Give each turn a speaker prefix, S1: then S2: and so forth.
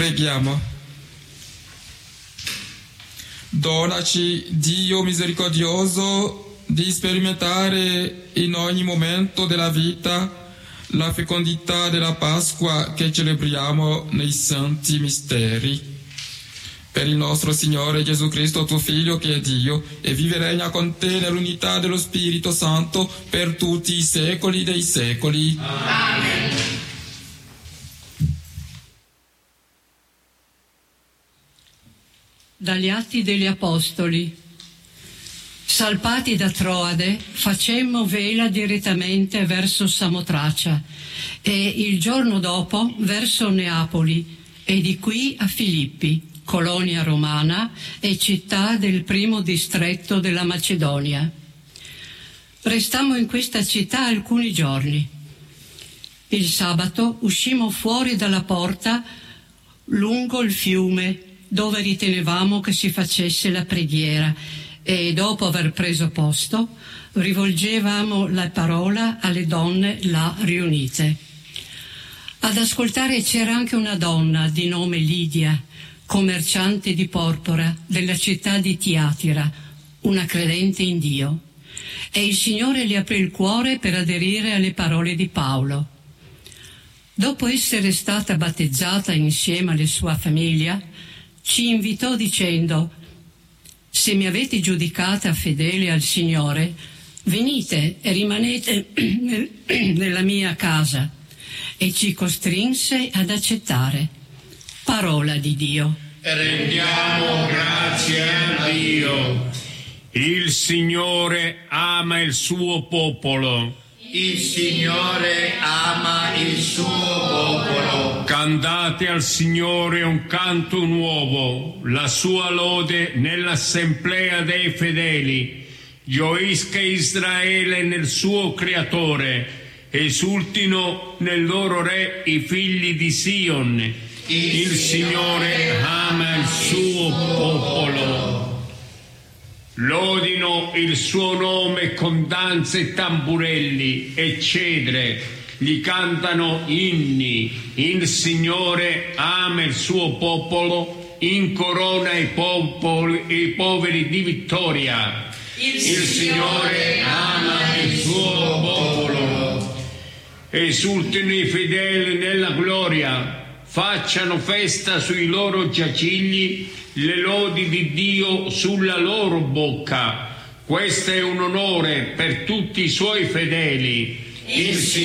S1: Preghiamo. Donaci, Dio misericordioso, di sperimentare in ogni momento della vita la fecondità della Pasqua che celebriamo nei santi misteri. Per il nostro Signore Gesù Cristo, tuo Figlio, che è Dio, e vive e regna con te nell'unità dello Spirito Santo per tutti i secoli dei secoli.
S2: Amen.
S3: Dagli Atti degli Apostoli. Salpati da Troade, facemmo vela direttamente verso Samotracia e il giorno dopo verso Neapoli e di qui a Filippi, colonia romana e città del primo distretto della Macedonia. Restammo in questa città alcuni giorni. Il sabato uscimmo fuori dalla porta lungo il fiume dove ritenevamo che si facesse la preghiera e dopo aver preso posto rivolgevamo la parola alle donne là riunite. Ad ascoltare c'era anche una donna di nome Lidia, commerciante di porpora della città di Tiatira, una credente in Dio, e il Signore le aprì il cuore per aderire alle parole di Paolo. Dopo essere stata battezzata insieme alla sua famiglia, ci invitò dicendo: se mi avete giudicata fedele al Signore, venite e rimanete nella mia casa. E ci costrinse ad accettare. Parola di Dio.
S2: Rendiamo grazie a Dio.
S4: Il Signore ama il suo popolo.
S2: Il Signore ama il suo popolo.
S4: Cantate al Signore un canto nuovo, la sua lode nell'assemblea dei fedeli. Gioisca Israele nel suo Creatore, esultino nel loro Re i figli di Sion. Il Signore ama il suo popolo. Lodino il suo nome con danze e tamburelli e cedre, gli cantano inni. Il Signore ama il suo popolo, incorona i poveri di vittoria. Il Signore ama il suo popolo. Esultino i fedeli nella gloria, facciano festa sui loro giacigli, le lodi di Dio sulla loro bocca. Questo è un onore per tutti i suoi fedeli.